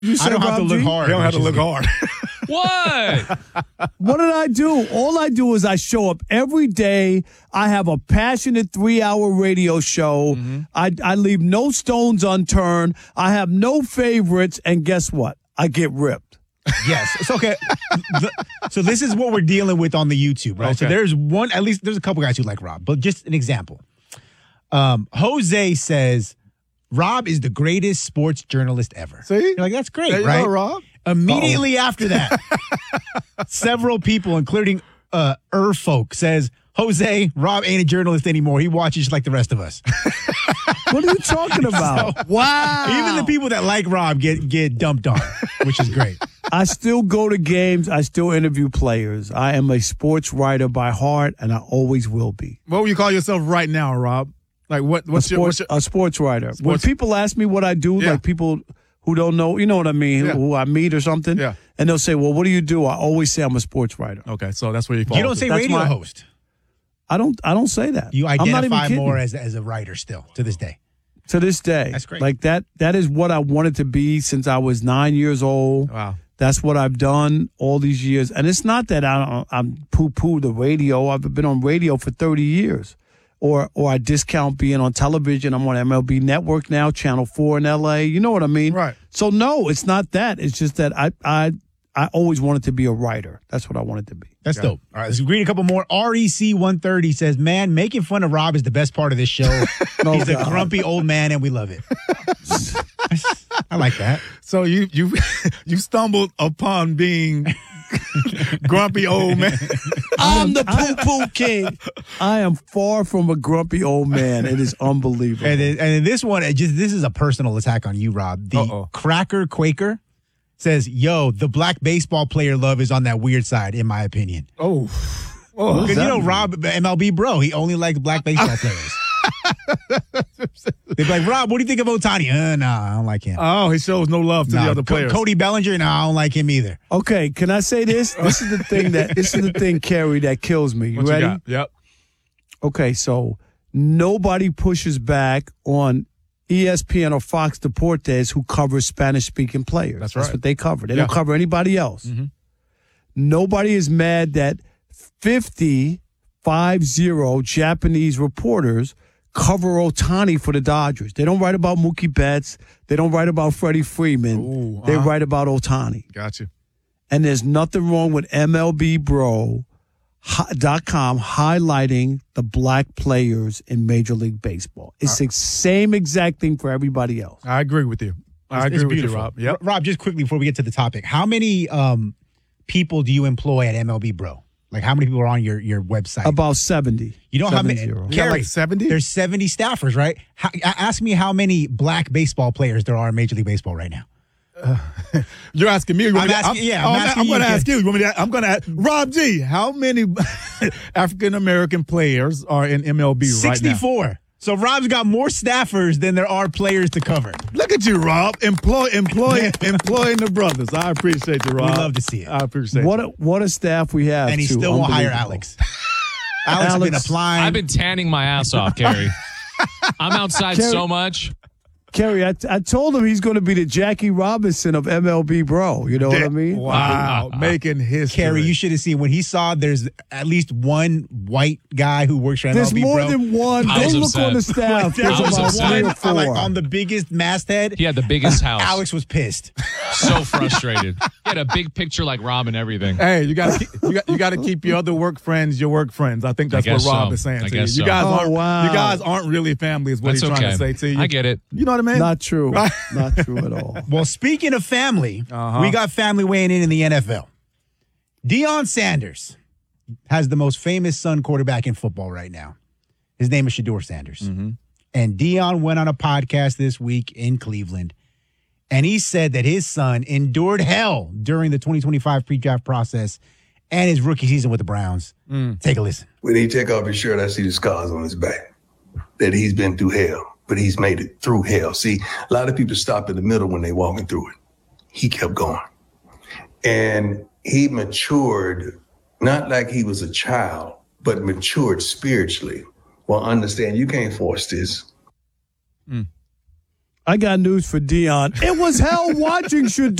I don't have to look hard. You don't have to look hard. What? What did I do? All I do is I show up every day. I have a passionate 3-hour radio show. Mm-hmm. I leave no stones unturned. I have no favorites. And guess what? I get ripped. Yes. It's okay. So this is what we're dealing with on the YouTube, right? So Okay. there's a couple guys who like Rob, but just an example. Jose says, Rob is the greatest sports journalist ever. See? You're like, that's great, There you right? go, Rob. Immediately after that, several people, including folk, says, Jose, Rob ain't a journalist anymore. He watches like the rest of us. What are you talking about? Wow. Even the people that like Rob get dumped on, which is great. I still go to games. I still interview players. I am a sports writer by heart, and I always will be. What would you call yourself right now, Rob? Like what's your A sports writer. When people ask me what I do, Yeah. like people who don't know, you know what I mean, Yeah. who I meet or something, Yeah. and they'll say, well, what do you do? I always say I'm a sports writer. Okay, so that's where you fall. You don't say That's radio my- host. I don't say that. You I'm not even identify kidding. more as a writer still to this day. To this day. That's great. Like that is what I wanted to be since I was 9 years old. Wow. That's what I've done all these years. And it's not that I'm poo-poo the radio. I've been on radio for 30 years. Or I discount being on television. I'm on MLB Network now, Channel 4 in L.A. You know what I mean? Right. So, no, it's not that. It's just that I always wanted to be a writer. That's what I wanted to be. That's dope. All right, let's read a couple more. REC 130 says, man, making fun of Rob is the best part of this show. He's a grumpy old man, and we love it. I like that. So you stumbled upon being grumpy old man. I'm the poo-poo king. I am far from a grumpy old man. It is unbelievable. And then this one, this is a personal attack on you, Rob. The Cracker Quaker says, yo, the black baseball player love is on that weird side, in my opinion. Oh. Because, you know, Rob, MLB bro, he only likes black baseball players. They'd be like, Rob, what do you think of Ohtani? Nah, I don't like him. Oh, he shows no love to the other players. Cody Bellinger? Nah, I don't like him either. Okay, can I say this? This is the thing, Kerry, that kills me. You What ready? you got? Yep. Okay, so nobody pushes back on ESPN or Fox Deportes who covers Spanish-speaking players. That's That's right. what they cover. They don't cover anybody else. Mm-hmm. Nobody is mad that 50 Japanese reporters cover Ohtani for the Dodgers. They don't write about Mookie Betts. They don't write about Freddie Freeman. They write about Ohtani. Got you. And there's nothing wrong with MLBBro.com highlighting the black players in Major League Baseball. It's the same exact thing for everybody else. I agree with you. I agree with you, Rob. Yep. Rob, just quickly before we get to the topic, how many people do you employ at MLB Bro? Like, how many people are on your website? About 70. You know how many? 70. You got like 70? There's 70 staffers, right? Ask me how many black baseball players there are in Major League Baseball right now. You're asking me. I'm asking you, I'm going to ask you. I'm going to ask Rob G. How many African American players are in MLB right now? 64. So Rob's got more staffers than there are players to cover. Look at you, Rob. Employing the brothers. I appreciate you, Rob. We love to see it. I appreciate it. What a staff we have. And he too. still won't hire Unbelievable. Alex. Alex has been applying. I've been tanning my ass off, Kerry. I'm outside Kerry- so much. Kerry, I told him he's going to be the Jackie Robinson of MLB Bro. You know what I mean? Wow. Making history. Kerry, you should have seen when he saw there's at least one white guy who works for MLB There's more Bro. than one. I Go was look upset. on the staff. There There's I was about upset. 3 or 4. Like on the biggest masthead. He had the biggest house. Alex was pissed. So frustrated. He had a big picture like Rob and everything. Hey, you got to keep your other work friends your work friends. I think that's what guess Rob so. is saying I to you. guess You so. guys Oh, aren't. wow. You guys aren't really family. Is what That's he's trying okay. to say to you. I get it. You know what I mean? Not true. Not true at all. Well, speaking of family, we got family weighing in the NFL. Deion Sanders has the most famous son quarterback in football right now. His name is Shedeur Sanders. And Deion went on a podcast this week in Cleveland, and he said that his son endured hell during the 2025 pre-draft process and his rookie season with the Browns. Take a listen. When he take off his shirt, I see the scars on his back. That he's been through hell, but he's made it through hell. See, a lot of people stop in the middle when they walking through it. He kept going. And he matured, not like he was a child, but matured spiritually. Well, understand, you can't force this. I got news for Dion. It was hell watching Shador.